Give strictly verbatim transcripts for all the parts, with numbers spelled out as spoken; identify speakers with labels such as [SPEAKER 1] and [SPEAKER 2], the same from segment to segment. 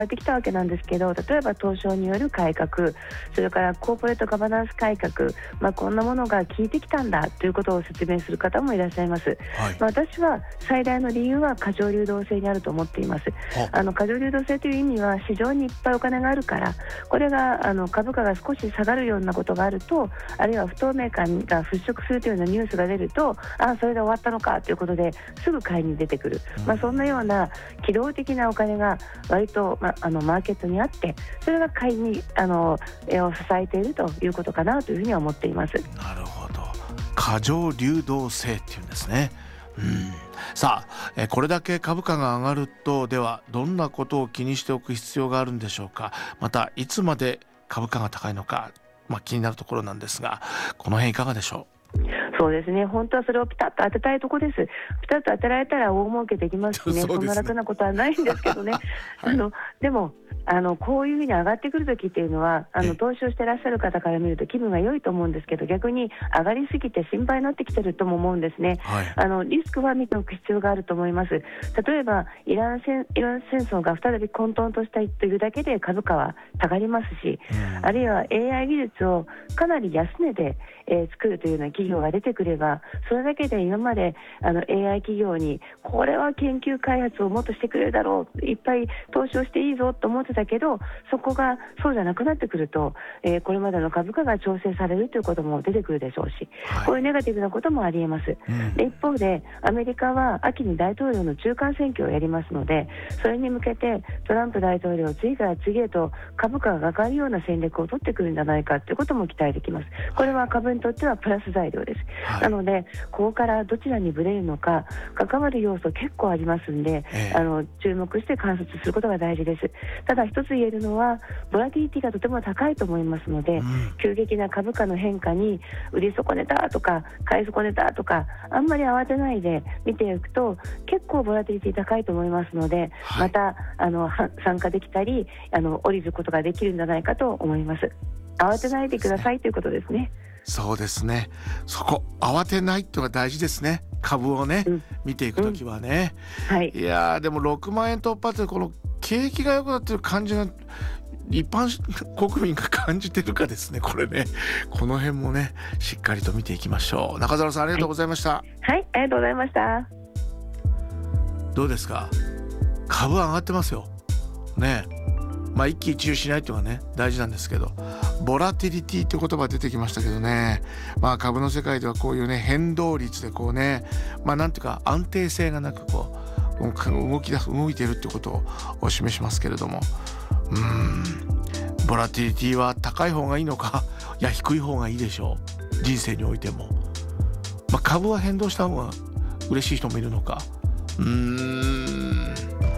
[SPEAKER 1] ってきたわけなんですけど、例えば東証による改革、それからコーポレートガバナンス改革、まあ、こんなものが効いてきたんだということを説明する方もいらっしゃいます、はい。まあ、私は最大の理由は過剰流動性にあると思っています。あの過剰流動性という意味は市場にいっぱいお金があるから、これがあの株価が少し下がるようなことがあると、あるいは不透明感が払拭するというようなニュースが出ると、あそれで終わったのかということですぐ買いに出てくる、まあ、そんなような機動的なお金が割と、まあ、あのマーケットにあって、それが買いにあのを支えているということかなというふうには思っています。
[SPEAKER 2] なるほど、過剰流動性っていうんですね。うん、さあえこれだけ株価が上がると、ではどんなことを気にしておく必要があるんでしょうか。またいつまで株価が高いのか、まあ、気になるところなんですが、この辺いかがでしょう。
[SPEAKER 1] そうですね、本当はそれをピタッと当てたいところです。ピタッと当てられたら大儲けできますしね、 そ, ねそんな楽なことはないんですけどね、はい、あのでもあのこういうふうに上がってくるときっていうのは、あの投資をしていらっしゃる方から見ると気分が良いと思うんですけど、逆に上がりすぎて心配になってきてるとも思うんですね、はい、あのリスクは見ておく必要があると思います。例えばイラン戦、イラン戦争が再び混沌としたというだけで株価は下がりますし、うん、あるいは エーアイ 技術をかなり安値で、えー、作るというような企業が出てくれば、それだけで今まであの エーアイ 企業にこれは研究開発をもっとしてくれるだろう、いっぱい投資をしていいぞと思ってたけど、そこがそうじゃなくなってくると、えー、これまでの株価が調整されるということも出てくるでしょうし、はい、こういうネガティブなこともありえます、うん、で一方でアメリカは秋に大統領の中間選挙をやりますので、それに向けてトランプ大統領次から次へと株価が上がるような戦略を取ってくるんじゃないかということも期待できます。これは株にとってはプラス材料です、はい、なのでここからどちらにブレるのか関わる要素結構ありますので、えー、あの注目して観察することが大事です。ただ一つ言えるのはボラティリティがとても高いと思いますので、うん、急激な株価の変化に売り損ねたとか買い損ねたとかあんまり慌てないで見ていくと結構ボラティリティ高いと思いますので、はい、またあの参加できたりあの降りることができるんじゃないかと思います。慌てないでくださいということですね。
[SPEAKER 2] そうですね、そこ慌てないってのが大事ですね。株をね、うん、見ていくときはね、うんはい、いやでもろくまんえん突破ってこの景気が良くなってる感じが一般国民が感じてるかですね。これね、この辺もねしっかりと見ていきましょう。中澤さんありがとうございました。
[SPEAKER 1] はい、はい、ありがとうございました。
[SPEAKER 2] どうですか、株上がってますよね。まあ一喜一憂しないっていうのがね大事なんですけど、ボラティリティって言葉が出てきましたけどね、まあ株の世界ではこういうね変動率でこうね、まあなんていうか安定性がなくこう動き出す動いているってことを示しますけれども、うーんボラティリティは高い方がいいのか、いや低い方がいいでしょう。人生においても、まあ、株は変動した方が嬉しい人もいるのか。うーん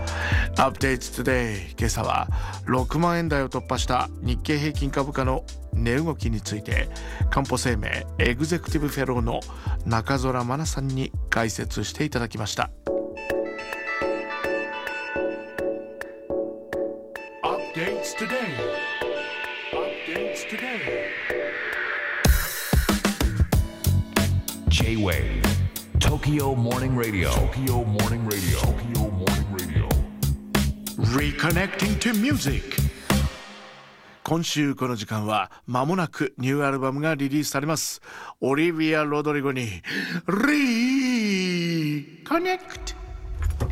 [SPEAKER 2] Updates Today、 今朝はろくまんえん台を突破した日経平均株価の値動きについて、かんぽ生命エグゼクティブフェローの中空真奈さんに解説していただきました。 Updates Today Updates Today
[SPEAKER 3] J-Wave Tokyo Morning Radio Tokyo Morning Radio Tokyo Morning Radio
[SPEAKER 2] Reconnecting to Music。 今週この時間は間もなくニューアルバムがリリースされます。オリビア・ロドリゴにリコネクト